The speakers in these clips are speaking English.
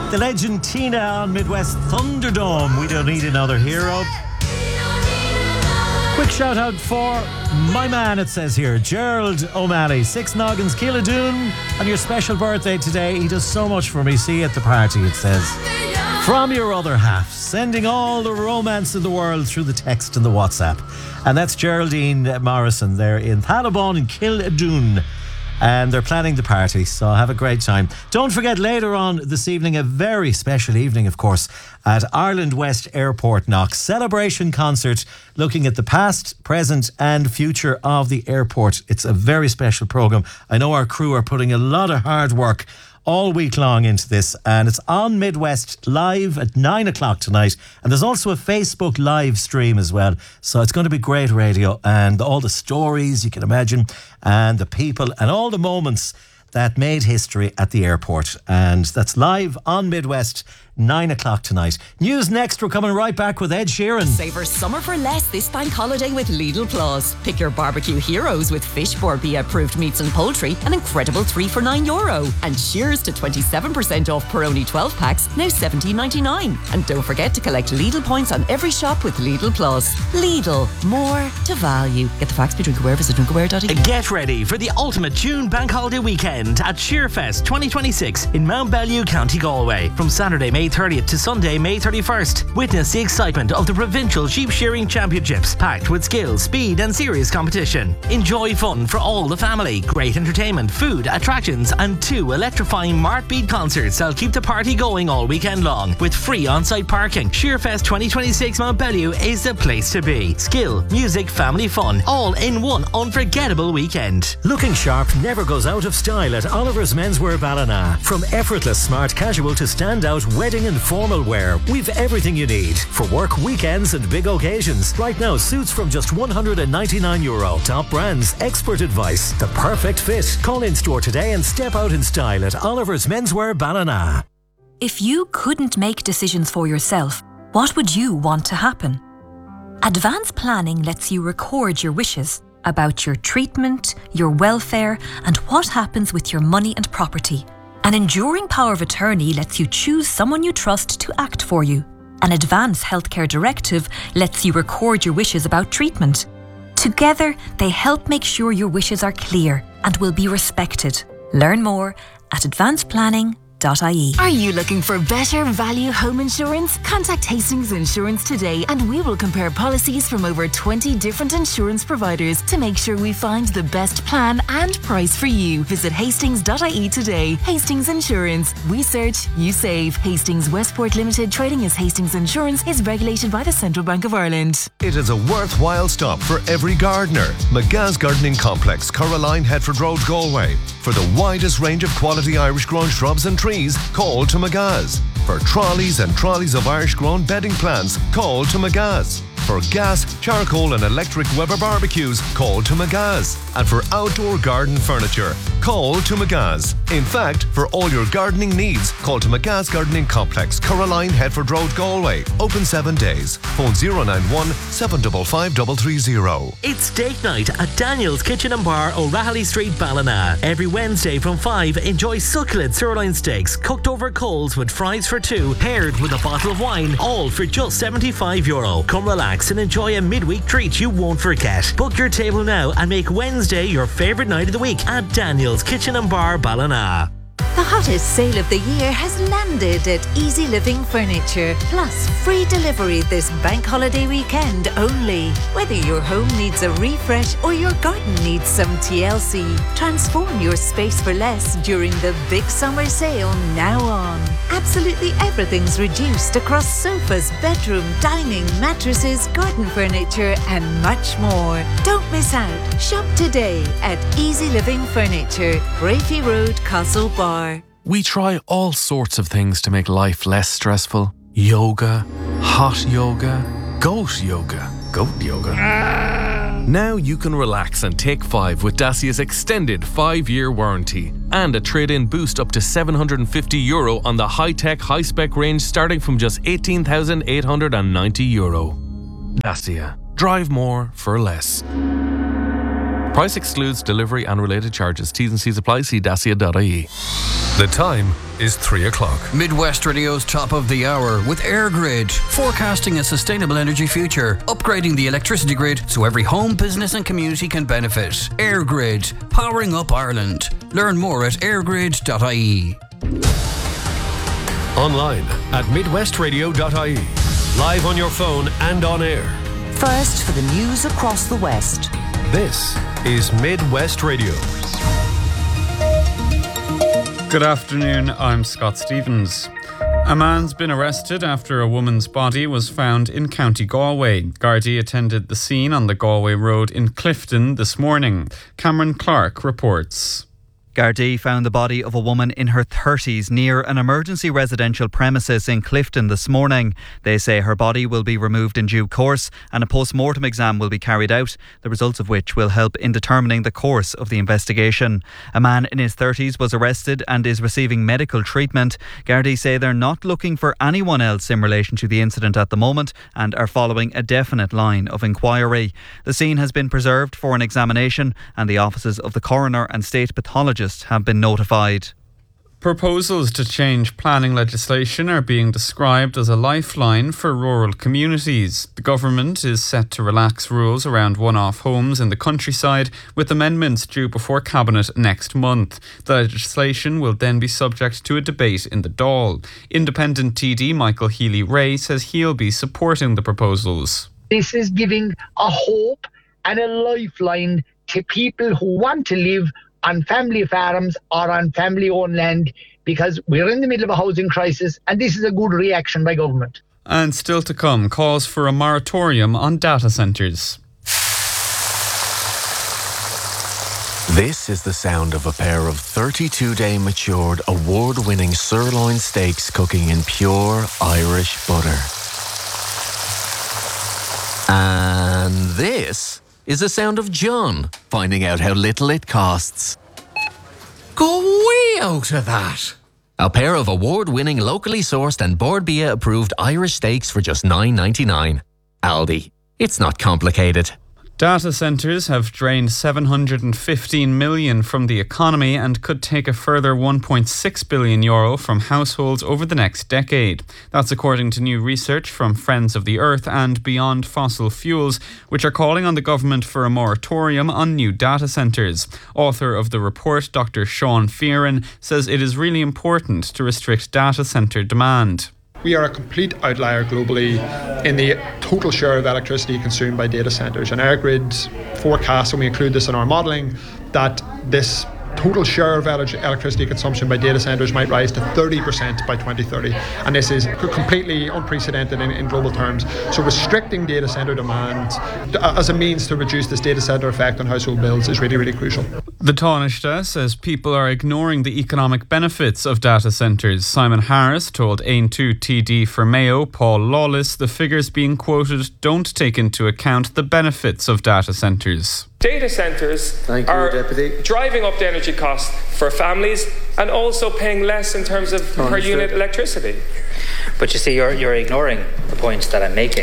The legend Tina on Midwest Thunderdome. We don't need another hero. Quick shout out for my man, it says here, Gerald O'Malley, 6 Noggins, Keeladune, on your special birthday today. He does so much for me. See you at the party, it says. From your other half, sending all the romance in the world through the text and the WhatsApp. And that's Geraldine Morrison there in Thalabon in Keeladune. And they're planning the party, so have a great time. Don't forget, later on this evening, a very special evening, of course, at Ireland West Airport Knox. Celebration concert looking at the past, present and future of the airport. It's a very special programme. I know our crew are putting a lot of hard work all week long into this, and it's on Midwest live at 9 o'clock tonight, and there's also a Facebook live stream as well, so it's going to be great radio, and all the stories you can imagine, and the people and all the moments that made history at the airport. And that's live on Midwest, 9 o'clock tonight. News next. We're coming right back with Ed Sheeran. Savour summer for less this bank holiday with Lidl Plus. Pick your barbecue heroes with Fish Borbia approved meats and poultry, an incredible 3 for €9. And cheers to 27% off Peroni 12 packs, now $17.99. And don't forget to collect Lidl points on every shop with Lidl Plus. Lidl, more to value. Get the facts, be drinkaware, visit drinkaware.ie. Get ready for the ultimate June bank holiday weekend at Shearfest 2026 in Mount Bellew, County Galway. From Saturday, May 30th to Sunday, May 31st. Witness the excitement of the Provincial Sheep Shearing Championships, packed with skill, speed and serious competition. Enjoy fun for all the family, great entertainment, food, attractions and 2 electrifying Martbeat concerts that'll keep the party going all weekend long with free on-site parking. Shearfest 2026 Mount Bellew is the place to be. Skill, music, family fun, all in one unforgettable weekend. Looking sharp never goes out of style at Oliver's Menswear Ballina. From effortless smart casual to standout wedding and formal wear, we've everything you need for work, weekends and big occasions. Right now, suits from just €199. Top brands, expert advice, the perfect fit. Call in store today and step out in style at Oliver's Menswear Ballina. If you couldn't make decisions for yourself, what would you want to happen? Advanced planning lets you record your wishes about your treatment, your welfare, and what happens with your money and property. An enduring power of attorney lets you choose someone you trust to act for you. An advance healthcare directive lets you record your wishes about treatment. Together, they help make sure your wishes are clear and will be respected. Learn more at advanceplanning.ie. Are you looking for better value home insurance? Contact Hastings Insurance today and we will compare policies from over 20 different insurance providers to make sure we find the best plan and price for you. Visit hastings.ie today. Hastings Insurance. We search, you save. Hastings Westport Limited, trading as Hastings Insurance, is regulated by the Central Bank of Ireland. It is a worthwhile stop for every gardener. McGa's Gardening Complex, Coraline, Headford Road, Galway. For the widest range of quality Irish-grown shrubs and trees, call to McGa's. For trolleys and trolleys of Irish-grown bedding plants, call to McGa's. For gas, charcoal and electric Weber barbecues, call to McGa's. And for outdoor garden furniture, call to McGa's. In fact, for all your gardening needs, call to McGa's Gardening Complex, Coraline, Headford Road, Galway. Open 7 days. Phone 091 755 330. It's date night at Daniel's Kitchen and Bar, O'Rahilly Street, Ballina. Every Wednesday from 5, enjoy succulent sirloin steaks cooked over coals with fries for 2, paired with a bottle of wine, all for just €75. Come relax and enjoy a midweek treat you won't forget. Book your table now and make Wednesday your favourite night of the week at Daniel's Kitchen and Bar, Ballina. The hottest sale of the year has landed at Easy Living Furniture, plus free delivery this bank holiday weekend only. Whether your home needs a refresh or your garden needs some TLC, transform your space for less during the big summer sale now on. Absolutely everything's reduced across sofas, bedroom, dining, mattresses, garden furniture and much more. Don't miss out. Shop today at Easy Living Furniture, Brafey Road, Castle Bar. We try all sorts of things to make life less stressful. Yoga, hot yoga, goat yoga. Now you can relax and take 5 with Dacia's extended 5-year warranty and a trade-in boost up to €750 on the high-tech, high-spec range starting from just €18,890. Dacia. Drive more for less. Price excludes delivery and related charges. T's and C's apply. See dacia.ie. The time is 3 o'clock. Midwest Radio's top of the hour with AirGrid, forecasting a sustainable energy future, upgrading the electricity grid so every home, business and community can benefit. AirGrid, powering up Ireland. Learn more at airgrid.ie. Online at midwestradio.ie. Live on your phone and on air. First for the news across the West. This is Midwest Radio. Good afternoon, I'm Scott Stevens. A man's been arrested after a woman's body was found in County Galway. Gardaí attended the scene on the Galway Road in Clifton this morning. Cameron Clark reports. Gardaí found the body of a woman in her 30s near an emergency residential premises in Clifton this morning. They say her body will be removed in due course and a post-mortem exam will be carried out, the results of which will help in determining the course of the investigation. A man in his 30s was arrested and is receiving medical treatment. Gardaí say they're not looking for anyone else in relation to the incident at the moment and are following a definite line of inquiry. The scene has been preserved for an examination and the offices of the coroner and state pathologist have been notified. Proposals to change planning legislation are being described as a lifeline for rural communities. The government is set to relax rules around one-off homes in the countryside, with amendments due before Cabinet next month. The legislation will then be subject to a debate in the Dáil. Independent TD Michael Healy-Rae says he'll be supporting the proposals. This is giving a hope and a lifeline to people who want to live on family farms or on family-owned land, because we're in the middle of a housing crisis and this is a good reaction by government. And still to come, calls for a moratorium on data centres. This is the sound of a pair of 32-day matured, award-winning sirloin steaks cooking in pure Irish butter. And this is the sound of John finding out how little it costs. Go way out of that! A pair of award-winning, locally sourced and Bord Bia approved Irish steaks for just $9.99. Aldi. It's not complicated. Data centres have drained €715 million from the economy and could take a further €1.6 billion from households over the next decade. That's according to new research from Friends of the Earth and Beyond Fossil Fuels, which are calling on the government for a moratorium on new data centres. Author of the report, Dr. Sean Fearon, says it is really important to restrict data centre demand. We are a complete outlier globally in the total share of electricity consumed by data centres. And AirGrid forecasts, and we include this in our modelling, that this total share of electricity consumption by data centres might rise to 30% by 2030. And this is completely unprecedented in global terms. So restricting data centre demand as a means to reduce this data centre effect on household bills is really, really crucial. The Taoiseach says people are ignoring the economic benefits of data centres. Simon Harris told Ain2 TD for Mayo, Paul Lawless, the figures being quoted don't take into account the benefits of data centres. Data centres are driving up the energy costs for families and also paying less in terms of per unit electricity. But you see, you're ignoring the points that I'm making.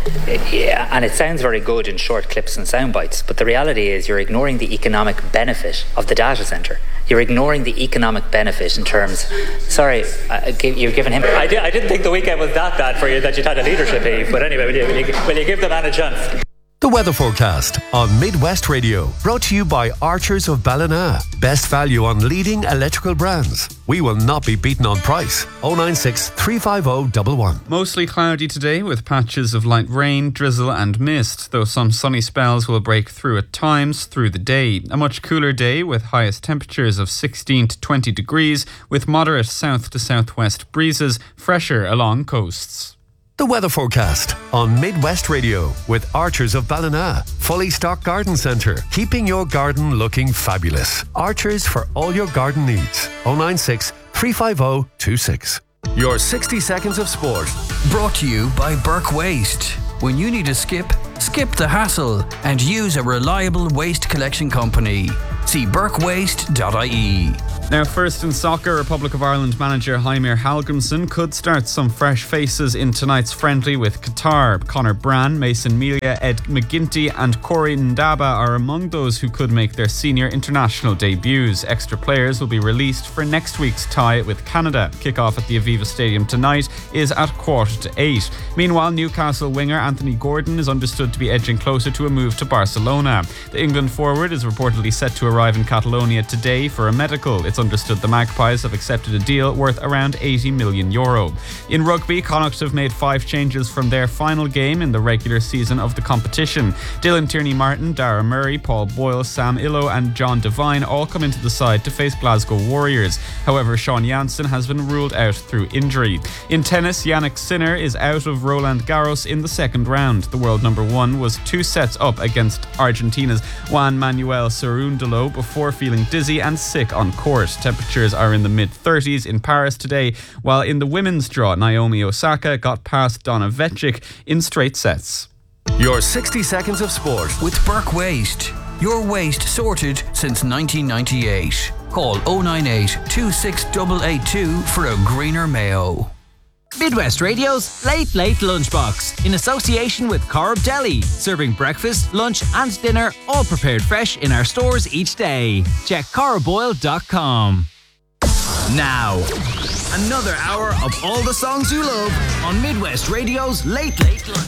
Yeah, and it sounds very good in short clips and sound bites, but the reality is you're ignoring the economic benefit of the data centre. You're ignoring the economic benefit in terms... Sorry, you're giving him... I didn't think the weekend was that bad for you that you'd had a leadership heave, but anyway, will you give the man a chance? The weather forecast on Midwest Radio, brought to you by Archers of Ballina. Best value on leading electrical brands. We will not be beaten on price. 096 350 111. Mostly cloudy today with patches of light rain, drizzle and mist, though some sunny spells will break through at times through the day. A much cooler day with highest temperatures of 16 to 20 degrees with moderate south to southwest breezes, fresher along coasts. The weather forecast on Midwest Radio with Archers of Ballina. Fully stocked garden centre, keeping your garden looking fabulous. Archers for all your garden needs. 096 350 26. Your 60 seconds of sport. Brought to you by Burke Waste. When you need a skip the hassle and use a reliable waste collection company. See burkewaste.ie. Now, first in soccer, Republic of Ireland manager Heimir Hallgrímsson could start some fresh faces in tonight's friendly with Qatar. Conor Brann, Mason Melia, Ed McGinty and Corey Ndaba are among those who could make their senior international debuts. Extra players will be released for next week's tie with Canada. Kick-off at the Aviva Stadium tonight is at 7:45. Meanwhile, Newcastle winger Anthony Gordon is understood to be edging closer to a move to Barcelona. The England forward is reportedly set to arrive in Catalonia today for a medical. It's understood the Magpies have accepted a deal worth around €80 million. In rugby, Connacht have made 5 changes from their final game in the regular season of the competition. Dylan Tierney-Martin, Dara Murray, Paul Boyle, Sam Illo and John Devine all come into the side to face Glasgow Warriors. However, Sean Janssen has been ruled out through injury. In tennis, Yannick Sinner is out of Roland Garros in the second round. The world number 1 was 2 sets up against Argentina's Juan Manuel Cerúndolo before feeling dizzy and sick on court. Temperatures are in the mid-30s in Paris today, while in the women's draw, Naomi Osaka got past Donna Večić in straight sets. Your 60 seconds of sport with Burke Waste. Your waste sorted since 1998. Call 098 26882 for a greener Mayo. Midwest Radio's Late Late Lunchbox, in association with Corrib Deli, serving breakfast, lunch and dinner, all prepared fresh in our stores each day. Check corriboyle.com. Now, another hour of all the songs you love on Midwest Radio's Late Late Lunch.